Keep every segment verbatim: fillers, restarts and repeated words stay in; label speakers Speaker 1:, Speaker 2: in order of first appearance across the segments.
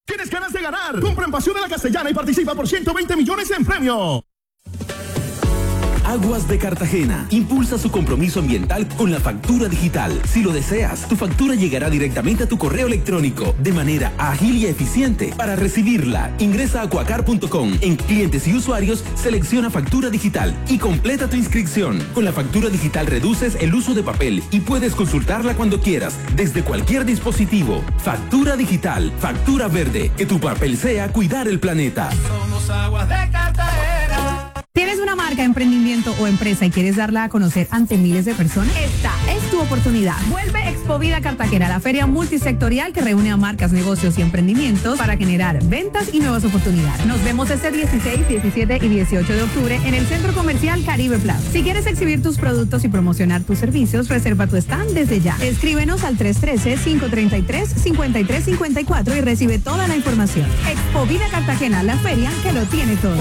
Speaker 1: ¿Tienes ganas de ganar? Compra en Pasión de la Castellana y participa por ciento veinte millones en premio.
Speaker 2: Aguas de Cartagena impulsa su compromiso ambiental con la factura digital. Si lo deseas, tu factura llegará directamente a tu correo electrónico de manera ágil y eficiente. Para recibirla, ingresa a aquacar punto com. En clientes y usuarios, selecciona factura digital y completa tu inscripción. Con la factura digital reduces el uso de papel y puedes consultarla cuando quieras, desde cualquier dispositivo. Factura digital, factura verde. Que tu papel sea cuidar el planeta.
Speaker 3: Somos Aguas de Cartagena.
Speaker 4: ¿Tienes una marca, emprendimiento o empresa y quieres darla a conocer ante miles de personas? Esta es tu oportunidad. Vuelve Expovida Cartagena, la feria multisectorial que reúne a marcas, negocios y emprendimientos para generar ventas y nuevas oportunidades. Nos vemos este dieciséis, diecisiete y dieciocho de octubre en el Centro Comercial Caribe Plaza. Si quieres exhibir tus productos y promocionar tus servicios, reserva tu stand desde ya. Escríbenos al tres uno tres, cinco tres tres, cinco tres cinco cuatro y recibe toda la información. Expovida Cartagena, la feria que lo tiene todo.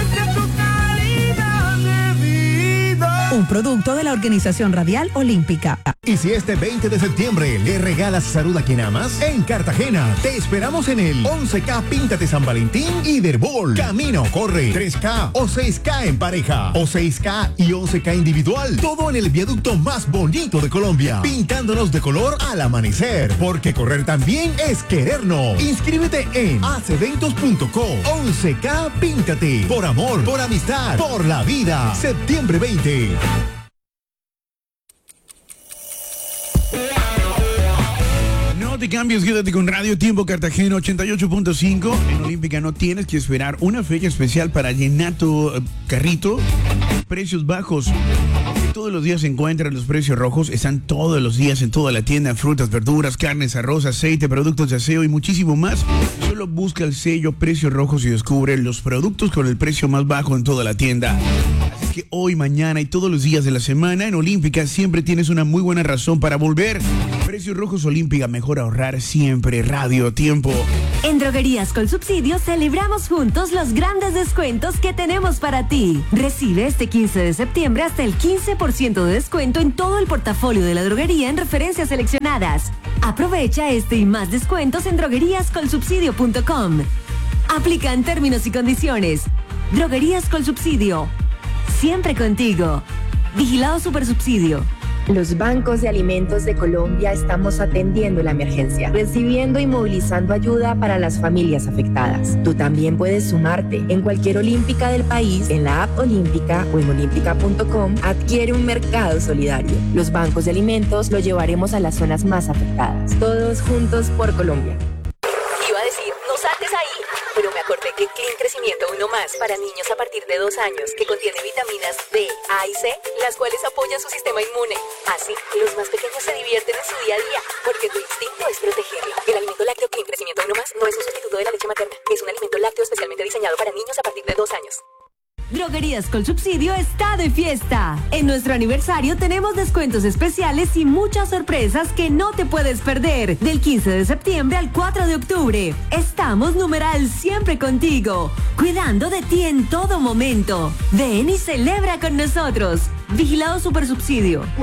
Speaker 4: Un producto de la Organización Radial Olímpica.
Speaker 5: Y si este veinte de septiembre le regalas salud a quien amas, en Cartagena te esperamos en el once K Píntate San Valentín y Derbol. Camina o corre, tres K o seis K en pareja, o seis K y once K individual. Todo en el viaducto más bonito de Colombia, pintándonos de color al amanecer, porque correr también es querernos. Inscríbete en aceventos punto co. once K Píntate. Por amor, por amistad, por la vida. Septiembre veinte.
Speaker 6: No te cambies, quédate con Radio Tiempo Cartagena ochenta y ocho punto cinco. En Olímpica no tienes que esperar una fecha especial para llenar tu uh, carrito. Precios bajos. Todos los días se encuentran los precios rojos. Están todos los días en toda la tienda. Frutas, verduras, carnes, arroz, aceite, productos de aseo y muchísimo más. Solo busca el sello Precios Rojos y descubre los productos con el precio más bajo en toda la tienda. Así es que hoy, mañana y todos los días de la semana en Olímpica siempre tienes una muy buena razón para volver. Precios Rojos Olímpica, mejor ahorrar siempre. Radio Tiempo.
Speaker 7: En Droguerías con Subsidio celebramos juntos los grandes descuentos que tenemos para ti. Recibe este quince de septiembre hasta el quince por ciento de descuento en todo el portafolio de la droguería en referencias seleccionadas. Aprovecha este y más descuentos en droguerías col subsidio punto com. Aplican términos y condiciones. Droguerías con Subsidio. Siempre contigo. Vigilado Supersubsidio.
Speaker 8: Los bancos de alimentos de Colombia estamos atendiendo la emergencia, recibiendo y movilizando ayuda para las familias afectadas. Tú también puedes sumarte. En cualquier Olímpica del país, en la app Olímpica o en olímpica punto com, adquiere un mercado solidario. Los bancos de alimentos lo llevaremos a las zonas más afectadas. Todos juntos por Colombia.
Speaker 9: Iba a decir, no saltes ahí, pero me acordé que Clean Crecimiento Uno Más para niños a partir de dos años, que contiene vitaminas D, A y C, las cuales apoyan su sistema inmune. Así, los más pequeños se divierten en su día a día, porque tu instinto es protegerlo. El alimento lácteo Clean Crecimiento Uno Más no es un sustituto de la leche materna, es un alimento lácteo especialmente diseñado para niños a partir de dos años.
Speaker 7: Droguerías con Subsidio está de fiesta. En nuestro aniversario tenemos descuentos especiales y muchas sorpresas que no te puedes perder. Del quince de septiembre al cuatro de octubre. Estamos numeral siempre contigo, cuidando de ti en todo momento. Ven y celebra con nosotros. Vigilado Supersubsidio.